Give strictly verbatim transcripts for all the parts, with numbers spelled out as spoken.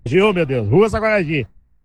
Gil, meu Deus, Rua Saguaragi.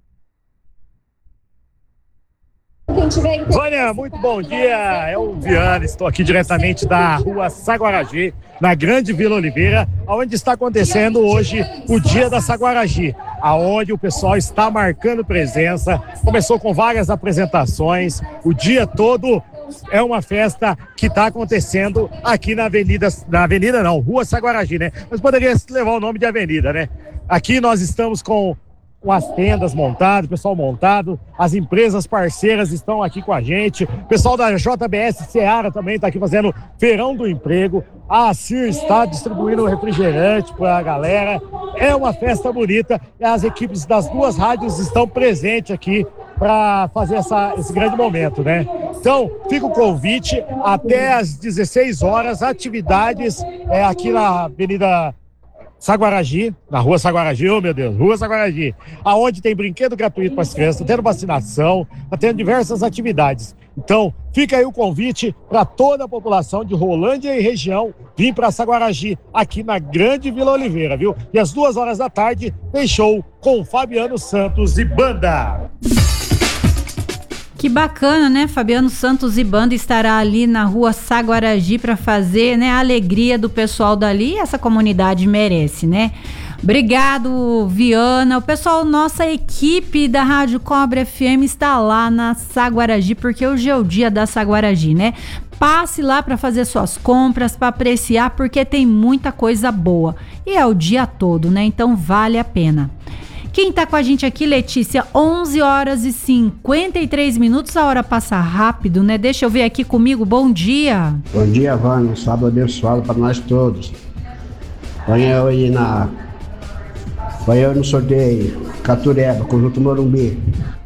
Vânia, muito bom dia, é o Viana, estou aqui diretamente da Rua Saguaragi, na Grande Vila Oliveira, onde está acontecendo hoje o Dia da Saguaragi, aonde o pessoal está marcando presença, começou com várias apresentações, o dia todo é uma festa que está acontecendo aqui na Avenida, na Avenida não, Rua Saguaragi, né? Mas poderia levar o nome de Avenida, né? Aqui nós estamos com com as tendas montadas, o pessoal montado, as empresas parceiras estão aqui com a gente, o pessoal da J B S Seara também está aqui fazendo feirão do emprego, a CIR está distribuindo refrigerante para a galera, é uma festa bonita e as equipes das duas rádios estão presentes aqui para fazer essa, esse grande momento, né? Então, fica o convite, até às dezesseis horas, atividades é, aqui na Avenida Saguaragi, na Rua Saguaragi, oh meu Deus, Rua Saguaragi, aonde tem brinquedo gratuito para as crianças, tá tendo vacinação, tá tendo diversas atividades. Então, fica aí o convite para toda a população de Rolândia e região vir para Saguaragi, aqui na Grande Vila Oliveira, viu? E às duas horas da tarde tem show com Fabiano Santos e banda. Que bacana, né? Fabiano Santos e banda estará ali na Rua Saguaragi para fazer, né, a alegria do pessoal dali. Essa comunidade merece, né? Obrigado, Viana. O pessoal, nossa equipe da Rádio Cobra F M está lá na Saguaragi, porque hoje é o dia da Saguaragi, né? Passe lá para fazer suas compras, para apreciar, porque tem muita coisa boa. E é o dia todo, né? Então vale a pena. Quem tá com a gente aqui, Letícia, onze horas e cinquenta e três minutos, a hora passa rápido, né? Deixa eu ver aqui comigo, bom dia. Bom dia, Vânia, um sábado abençoado para nós todos. Põe eu aí na... Põe eu no sorteio, Catureba, Conjunto Morumbi.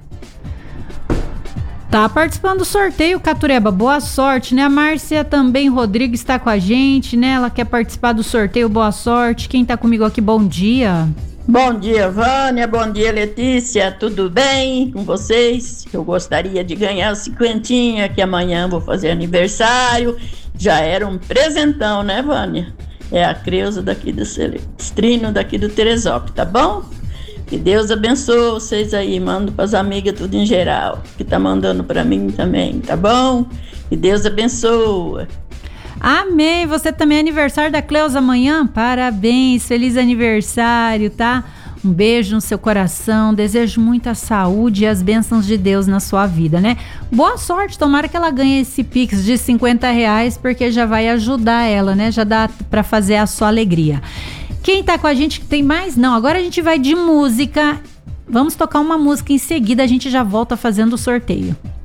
Tá participando do sorteio, Catureba, boa sorte, né? A Márcia também Rodrigues está com a gente, né? Ela quer participar do sorteio, boa sorte. Quem tá comigo aqui, bom dia. Bom dia, Vânia, bom dia, Letícia, tudo bem com vocês? Eu gostaria de ganhar cinquentinha, que amanhã vou fazer aniversário, já era um presentão, né, Vânia? É a Creuza daqui do Celestrino, daqui do Teresópolis, tá bom? Que Deus abençoe vocês aí, mando pras amigas tudo em geral, que tá mandando pra mim também, tá bom? Que Deus abençoe. Amém, você também é aniversário da Cleusa amanhã? Parabéns, feliz aniversário, tá? Um beijo no seu coração, desejo muita saúde e as bênçãos de Deus na sua vida, né? Boa sorte, tomara que ela ganhe esse Pix de cinquenta reais, porque já vai ajudar ela, né? Já dá pra fazer a sua alegria. Quem tá com a gente, tem mais? Não, agora a gente vai de música, vamos tocar uma música, em seguida a gente já volta fazendo o sorteio.